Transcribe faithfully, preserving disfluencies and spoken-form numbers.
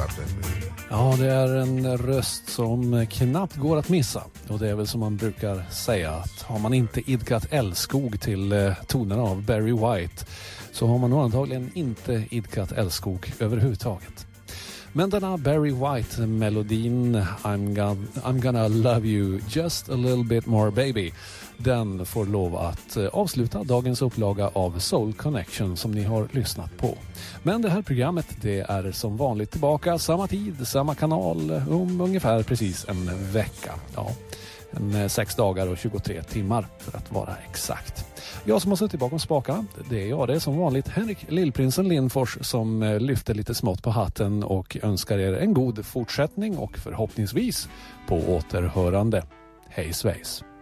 Ja, det är en röst som knappt går att missa. Och det är väl som man brukar säga att har man inte idkat älskog till eh, tonerna av Barry White så har man nog antagligen inte idkat älskog överhuvudtaget. Men denna Barry White-melodin I'm gonna, I'm gonna love you just a little bit more baby, den får lov att avsluta dagens upplaga av Soul Connection som ni har lyssnat på. Men det här programmet, det är som vanligt tillbaka samma tid, samma kanal om ungefär precis en vecka. Ja, en sex dagar och tjugotre timmar för att vara exakt. Jag som har suttit bakom spakarna, det är jag, det är som vanligt Henrik Lillprinsen Lindfors som lyfter lite smått på hatten och önskar er en god fortsättning och förhoppningsvis på återhörande. Hej svejs!